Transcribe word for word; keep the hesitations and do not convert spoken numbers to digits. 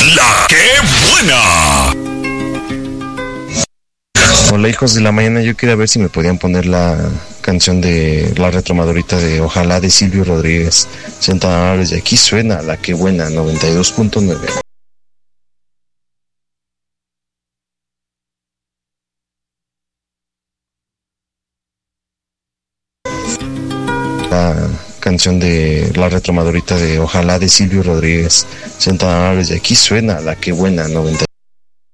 La que buena. Hola, hijos de la mañana, yo quería ver si me podían poner la canción de La Retromadorita de Ojalá de Silvio Rodríguez. Sean tan amables, y aquí suena La que buena, noventa y dos punto nueve. La canción de La Retromadorita de Ojalá de Silvio Rodríguez. Sean tan amables, y aquí suena La que buena, noventa y dos.